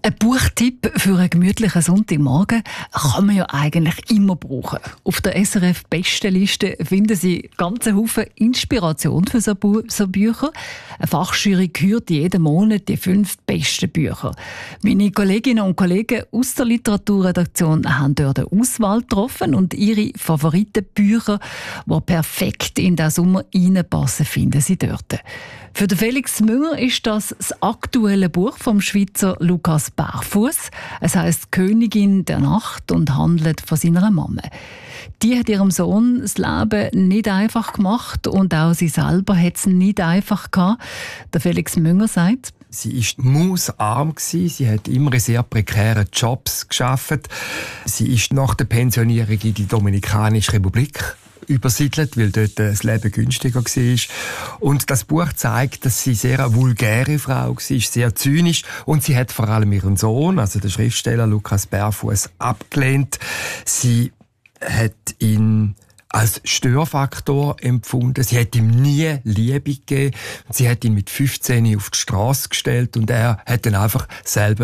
Ein Buchtipp für einen gemütlichen Sonntagmorgen kann man ja eigentlich immer brauchen. Auf der SRF-Bestenliste finden Sie ganze Haufen Inspiration für so Bücher. Eine Fachjury kürt jeden Monat die 5 besten Bücher. Meine Kolleginnen und Kollegen aus der Literaturredaktion haben dort eine Auswahl getroffen und ihre Favoritenbücher, die perfekt in den Sommer reinpassen, finden Sie dort. Für den Felix Münger ist das aktuelle Buch vom Schweizer Lukas Barfuß. Es heisst «Königin der Nacht» und handelt von seiner Mama. Die hat ihrem Sohn das Leben nicht einfach gemacht und auch sie selber hat es nicht einfach gehabt. Der Felix Münger sagt: Sie war mausarm, sie hat immer in sehr prekären Jobs gearbeitet. Sie ist nach der Pensionierung in die Dominikanische Republik übersiedelt, weil dort das Leben günstiger war. Und das Buch zeigt, dass sie sehr eine vulgäre Frau war, sehr zynisch, und sie hat vor allem ihren Sohn, also den Schriftsteller Lukas Barfuß, abgelehnt. Sie hat ihn als Störfaktor empfunden. Sie hat ihm nie Liebe gegeben. Sie hat ihn mit 15 auf die Straße gestellt und er hat dann einfach selber